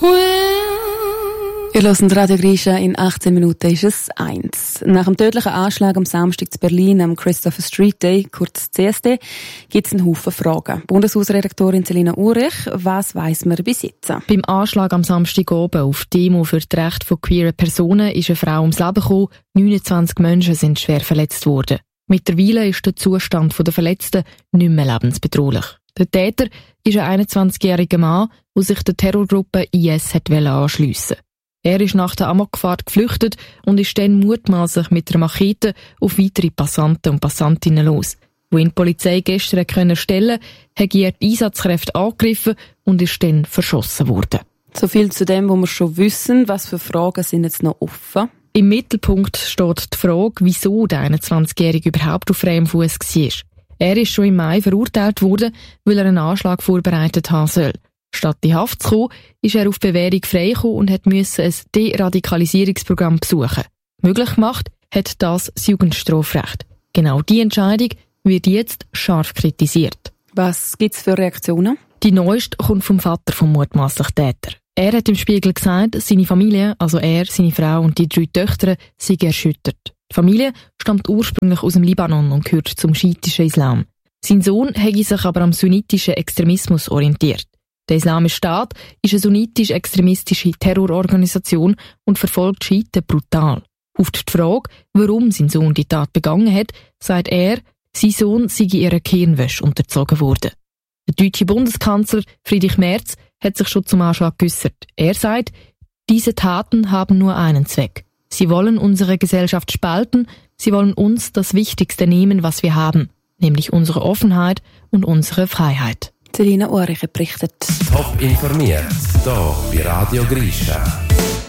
Ihr hört Radio Grisha, in 18 Minuten ist es 1. Nach dem tödlichen Anschlag am Samstag zu Berlin am Christopher Street Day, kurz CSD, gibt es einen Haufen Fragen. Bundeshausredaktorin Selina Urich, was weiss man bis jetzt? Beim Anschlag am Samstag oben auf die Demo für die Rechte von queeren Personen ist eine Frau ums Leben gekommen, 29 Menschen sind schwer verletzt worden. Mittlerweile ist der Zustand der Verletzten nicht mehr lebensbedrohlich. Der Täter ist ein 21-jähriger Mann, der sich der Terrorgruppe IS anschliessen wollte. Er ist nach der Amokfahrt geflüchtet und ist dann mutmaßlich mit einer Machete auf weitere Passanten und Passantinnen los. Wo ihn die Polizei gestern stellen konnte, hat er die Einsatzkräfte angegriffen und ist dann verschossen worden. So viel zu dem, was wir schon wissen. Was für Fragen sind jetzt noch offen? Im Mittelpunkt steht die Frage, wieso der 21-Jährige überhaupt auf freiem Fuß war. Er ist schon im Mai verurteilt worden, weil er einen Anschlag vorbereitet haben soll. Statt in Haft zu kommen, ist er auf Bewährung freigekommen und musste ein Deradikalisierungsprogramm besuchen. Möglich gemacht hat das Jugendstrafrecht. Genau diese Entscheidung wird jetzt scharf kritisiert. Was gibt es für Reaktionen? Die neueste kommt vom Vater vom mutmaßlichen Täter. Er hat im Spiegel gesagt, seine Familie, also er, seine Frau und die 3 Töchter, seien erschüttert. Die Familie stammt ursprünglich aus dem Libanon und gehört zum schiitischen Islam. Sein Sohn hätte sich aber am sunnitischen Extremismus orientiert. Der Islamische Staat ist eine sunnitisch-extremistische Terrororganisation und verfolgt Schiiten brutal. Auf die Frage, warum sein Sohn die Tat begangen hat, sagt er, sein Sohn sei ihrer Gehirnwäsche unterzogen worden. Der deutsche Bundeskanzler Friedrich Merz hat sich schon zum Anschlag geäussert. Er sagt, diese Taten haben nur einen Zweck. Sie wollen unsere Gesellschaft spalten, sie wollen uns das Wichtigste nehmen, was wir haben, nämlich unsere Offenheit und unsere Freiheit. Selina Urich berichtet. Top informiert, hier bei Radio Grisha.